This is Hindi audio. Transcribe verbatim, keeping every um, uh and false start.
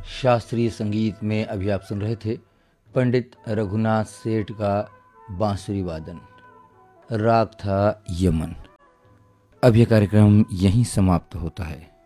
शास्त्रीय संगीत में अभी आप सुन रहे थे पंडित रघुनाथ सेठ का बांसुरी वादन। राग था यमन। अब यह कार्यक्रम यहीं समाप्त होता है।